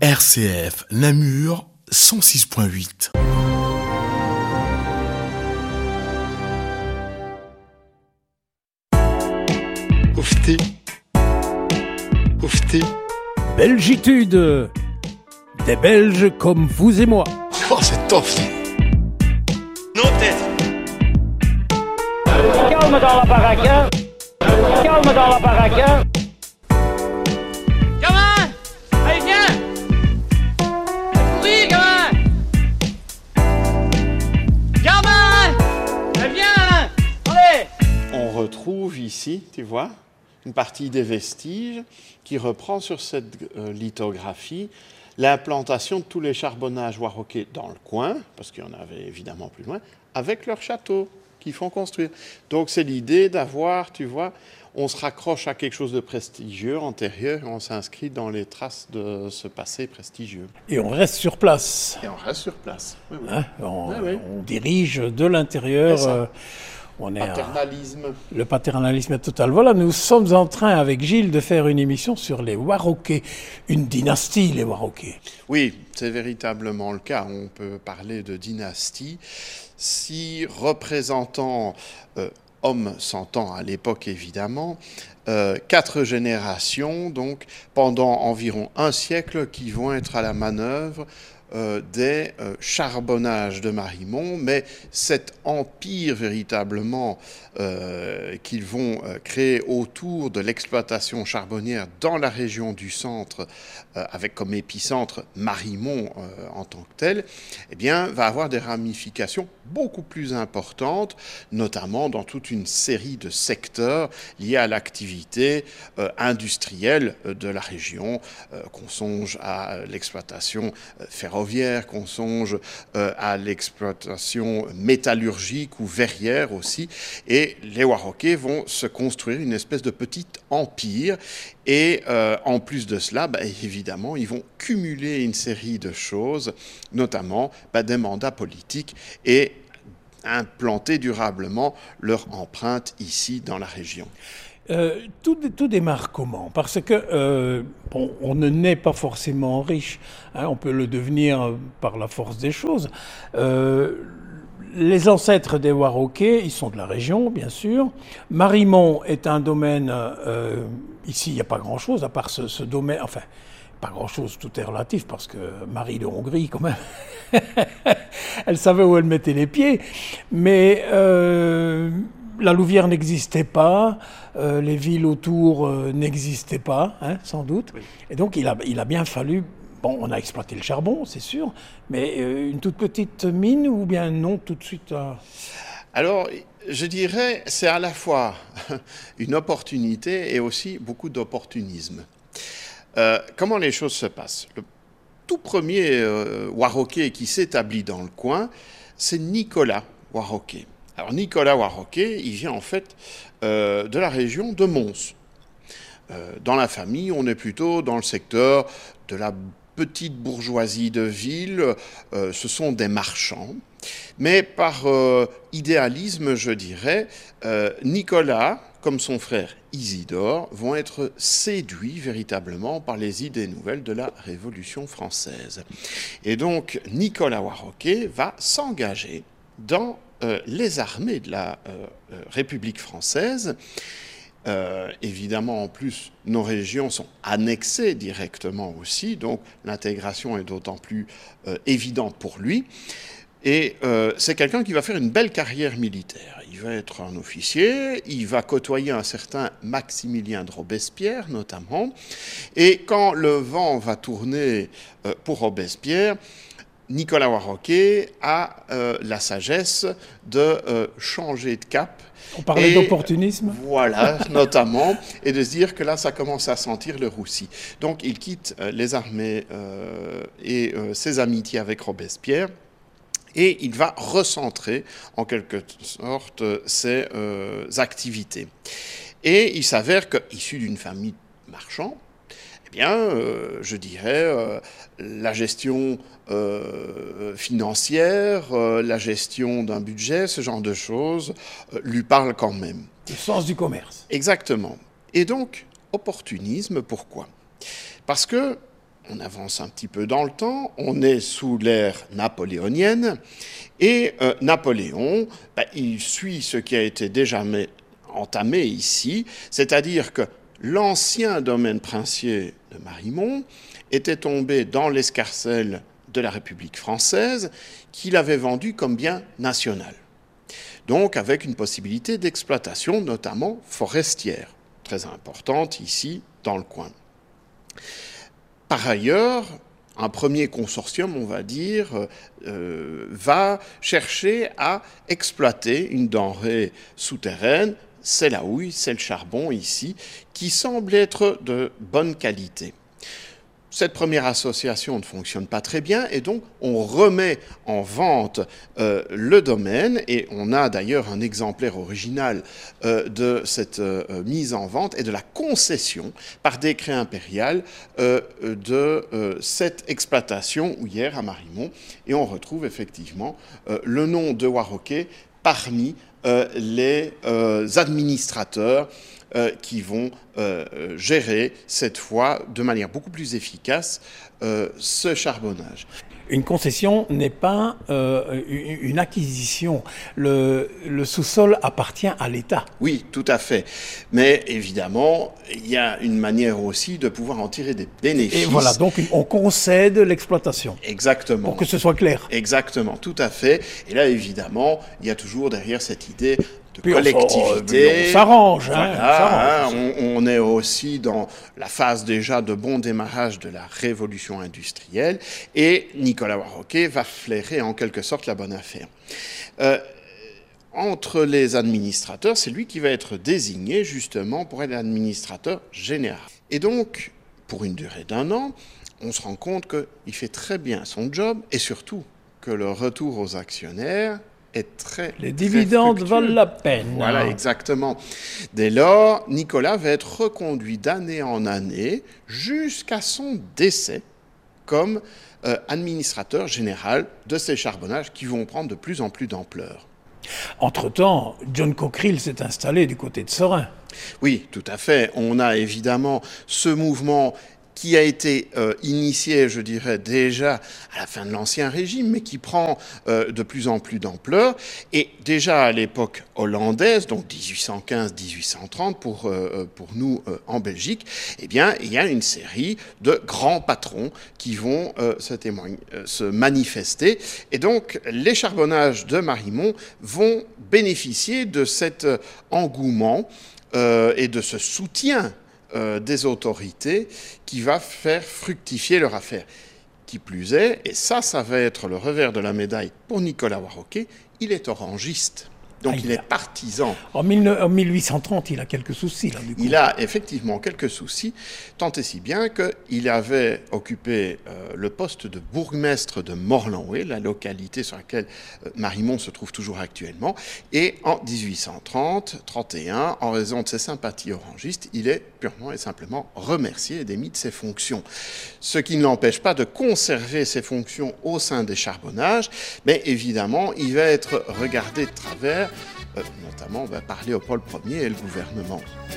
RCF Namur 106.8. Oufti. Oufti. Belgitude. Des Belges comme vous et moi. Oh, c'est top. Non tête. Calme dans la baraque, hein. Calme dans la baraque, hein. Gamin, allez viens. Oui, gamin. Gamin, allez viens. Allez. On retrouve ici, tu vois, une partie des vestiges qui reprend sur cette lithographie l'implantation de tous les charbonnages warroquais dans le coin, parce qu'il y en avait évidemment plus loin, avec leurs châteaux qu'ils font construire. Donc c'est l'idée d'avoir, tu vois, on se raccroche à quelque chose de prestigieux, antérieur, et on s'inscrit dans les traces de ce passé prestigieux. Et on reste sur place. Et on reste sur place. Oui, oui. Hein, Oui. on dirige de l'intérieur. C'est ça. On est Paternalisme. le paternalisme est total. Voilà, nous sommes en train avec Gilles de faire une émission sur les Warroquais. Une dynastie, les Warroquais. Oui, c'est véritablement le cas. On peut parler de dynastie. Si représentant, hommes s'entend à l'époque évidemment, 4 générations, donc pendant environ un siècle, qui vont être à la manœuvre des charbonnages de Marimont, mais cet empire véritablement qu'ils vont créer autour de l'exploitation charbonnière dans la région du centre, avec comme épicentre Marimont en tant que tel, eh bien, va avoir des ramifications beaucoup plus importantes, notamment dans toute une série de secteurs liés à l'activité industrielle de la région, qu'on songe à l'exploitation ferroviaire, qu'on songe à l'exploitation métallurgique ou verrière aussi. Et les Warroquais vont se construire une espèce de petit empire. Et en plus de cela, évidemment, ils vont cumuler une série de choses, notamment des mandats politiques et implanter durablement leur empreinte ici dans la région. Tout démarre comment ? Parce que on ne naît pas forcément riche, hein, on peut le devenir par la force des choses. Les ancêtres des Warroquais, ils sont de la région, bien sûr. Marimont est un domaine, ici il n'y a pas grand-chose, à part ce domaine, enfin, pas grand-chose, tout est relatif, parce que Marie de Hongrie, quand même, elle savait où elle mettait les pieds, mais la Louvière n'existait pas, les villes autour n'existaient pas, hein, sans doute, oui. Et donc il a bien fallu... Bon, on a exploité le charbon, c'est sûr, mais une toute petite mine ou bien non tout de suite Alors, je dirais, c'est à la fois une opportunité et aussi beaucoup d'opportunisme. Comment les choses se passent ? Le tout premier Warroquais qui s'établit dans le coin, c'est Nicolas Warroquais. Alors, Nicolas Warroquais, il vient en fait de la région de Mons. Dans la famille, on est plutôt dans le secteur de la petite bourgeoisie de ville, ce sont des marchands. Mais par idéalisme, je dirais, Nicolas, comme son frère Isidore, vont être séduits véritablement par les idées nouvelles de la Révolution française. Et donc, Nicolas Warroquais va s'engager dans les armées de la République française. Évidemment, en plus, nos régions sont annexées directement aussi, donc l'intégration est d'autant plus évidente pour lui. Et c'est quelqu'un qui va faire une belle carrière militaire. Il va être un officier, il va côtoyer un certain Maximilien de Robespierre notamment. Et quand le vent va tourner pour Robespierre, Nicolas Warroquais a la sagesse de changer de cap. On parlait d'opportunisme ? Voilà, notamment, et de se dire que là, ça commence à sentir le roussi. Donc, il quitte les armées et ses amitiés avec Robespierre, et il va recentrer, en quelque sorte, ses activités. Et il s'avère qu'issu d'une famille marchand, eh bien, je dirais, la gestion financière, la gestion d'un budget, ce genre de choses, lui parle quand même. Le sens du commerce. Exactement. Et donc, opportunisme, pourquoi ? Parce que on avance un petit peu dans le temps, on est sous l'ère napoléonienne, et Napoléon, il suit ce qui a été déjà entamé ici, c'est-à-dire que l'ancien domaine princier de Marimont était tombé dans l'escarcelle de la République française, qu'il avait vendu comme bien national. Donc avec une possibilité d'exploitation, notamment forestière, très importante ici dans le coin. Par ailleurs, un premier consortium, on va dire, va chercher à exploiter une denrée souterraine, c'est la houille, c'est le charbon ici, qui semble être de bonne qualité. Cette première association ne fonctionne pas très bien et donc on remet en vente le domaine et on a d'ailleurs un exemplaire original de cette mise en vente et de la concession par décret impérial de cette exploitation houillère à Marimont et on retrouve effectivement le nom de Warroquet parmi les administrateurs qui vont gérer cette fois de manière beaucoup plus efficace ce charbonnage. Une concession n'est pas une acquisition. Le sous-sol appartient à l'État. Oui, tout à fait. Mais évidemment, il y a une manière aussi de pouvoir en tirer des bénéfices. Et voilà, donc on concède l'exploitation. Exactement. Pour que ce soit clair. Exactement, tout à fait. Et là, évidemment, il y a toujours derrière cette idée de puis collectivité. On s'arrange. Voilà, on est aussi dans la phase déjà de bon démarrage de la révolution industrielle et Nicolas Warroquet va flairer en quelque sorte la bonne affaire. Entre les administrateurs, c'est lui qui va être désigné justement pour être l'administrateur général. Et donc, pour une durée d'1 an, on se rend compte qu'il fait très bien son job et surtout que le retour aux actionnaires est très Les dividendes très valent la peine. Voilà, exactement. Dès lors, Nicolas va être reconduit d'année en année jusqu'à son décès comme administrateur général de ces charbonnages qui vont prendre de plus en plus d'ampleur. Entre-temps, John Cockerill s'est installé du côté de Serein. Oui, tout à fait. On a évidemment ce mouvement qui a été initié, je dirais, déjà à la fin de l'Ancien Régime, mais qui prend de plus en plus d'ampleur. Et déjà à l'époque hollandaise, donc 1815-1830 pour nous en Belgique, eh bien, il y a une série de grands patrons qui vont se manifester. Et donc, les charbonnages de Marimont vont bénéficier de cet engouement et de ce soutien des autorités qui va faire fructifier leur affaire. Qui plus est, et ça va être le revers de la médaille pour Nicolas Warroquet, il est orangiste. Donc il est partisan. En 1830, il a quelques soucis, là, du coup. Il a effectivement quelques soucis, tant et si bien qu'il avait occupé le poste de bourgmestre de Morlanway, la localité sur laquelle Marimont se trouve toujours actuellement. Et en 1830-31, en raison de ses sympathies orangistes, il est purement et simplement remercié et démis de ses fonctions. Ce qui ne l'empêche pas de conserver ses fonctions au sein des charbonnages, mais évidemment, il va être regardé de travers, notamment par Léopold Ier et le gouvernement.